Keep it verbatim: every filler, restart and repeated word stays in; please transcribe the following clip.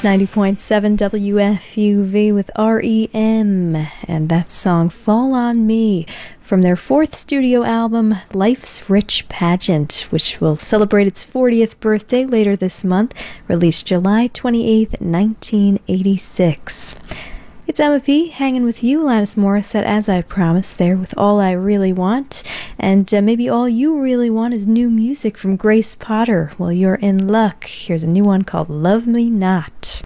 It's ninety point seven W F U V with R E M, and that song Fall on Me from their fourth studio album Life's Rich Pageant, which will celebrate its fortieth birthday later this month, released July twenty-eighth, nineteen eighty-six. It's Emma P. hanging with you, Alanis Morissette, as I promised there, with All I Really Want. And uh, maybe all you really want is new music from Grace Potter. Well, you're in luck. Here's a new one called Love Me Not.